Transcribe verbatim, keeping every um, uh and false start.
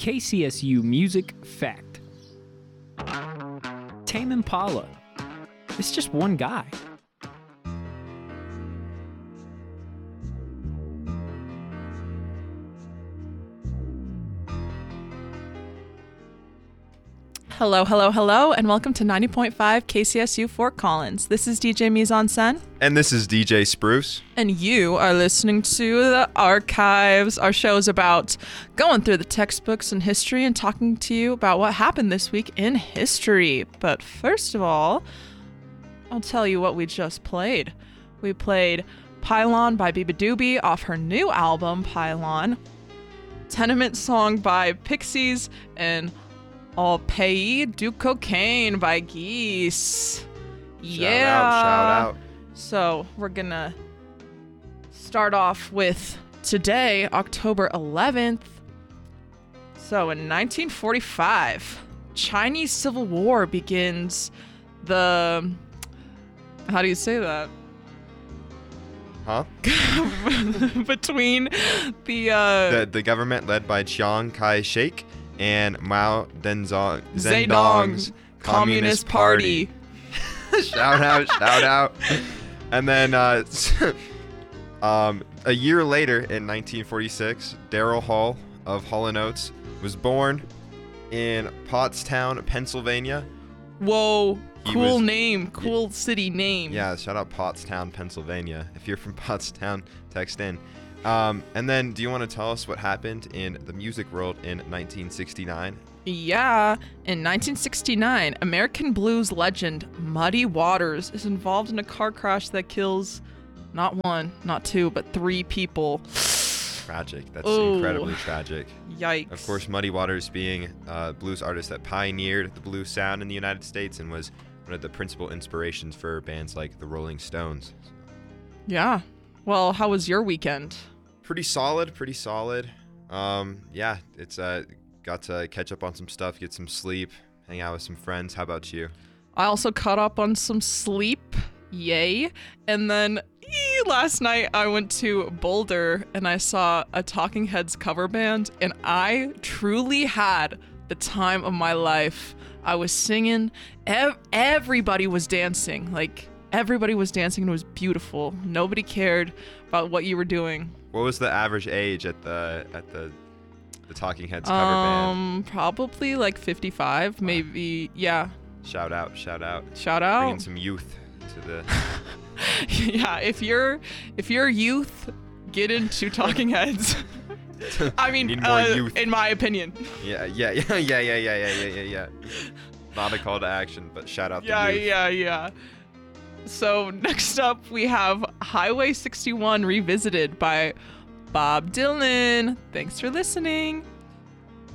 K C S U Music Fact. Tame Impala. It's just one guy. Hello, hello, hello, and welcome to ninety point five K C S U Fort Collins. This is D J Mise Sen. And this is D J Spruce. And you are listening to The Archives. Our show is about going through the textbooks and history and talking to you about what happened this week in history. But first of all, I'll tell you what we just played. We played Pylon by Biba Doobie off her new album, Pylon. Tenement Song by Pixies, and Au Pays du Cocaine by Geese. Shout Yeah. out, shout out. So we're gonna start off with today, October eleventh. So in nineteen forty-five, Chinese Civil War begins. The, how do you say that? Huh? Between the, uh, The, the government led by Chiang Kai-shek and Mao Zedong, Zedong Zedong's Communist Party. shout out, shout out. And then uh, um, a year later, in nineteen forty-six, Daryl Hall of Hall and Oates was born in Pottstown, Pennsylvania. Whoa, He cool was- name, cool city name. Yeah, shout out Pottstown, Pennsylvania. If you're from Pottstown, text in. Um, and then, do you want to tell us what happened in the music world in nineteen sixty-nine? Yeah, in nineteen sixty-nine, American blues legend Muddy Waters is involved in a car crash that kills not one, not two, but three people. Tragic. That's Ooh. incredibly tragic. Yikes. Of course, Muddy Waters being a blues artist that pioneered the blues sound in the United States and was one of the principal inspirations for bands like the Rolling Stones. Yeah. Well, how was your weekend? Pretty solid, pretty solid. Um, yeah, it's uh, got to catch up on some stuff, get some sleep, hang out with some friends. How about you? I also caught up on some sleep. Yay. And then ee, last night I went to Boulder and I saw a Talking Heads cover band, and I truly had the time of my life. I was singing. Ev- everybody was dancing. Like, everybody was dancing and it was beautiful. Nobody cared about what you were doing. What was the average age at the at the the Talking Heads cover band? Um, probably like fifty-five, maybe. Yeah. Shout out, shout out. Shout out. Bringing some youth to the... Yeah, if you're if you're youth, get into Talking Heads. I mean, Need more uh, youth. in my opinion. Yeah, yeah, yeah, yeah, yeah, yeah, yeah, yeah, yeah, yeah. Not a call to action, but shout out Yeah, the youth. yeah, yeah. So next up we have Highway sixty-one Revisited by Bob Dylan. Thanks for listening.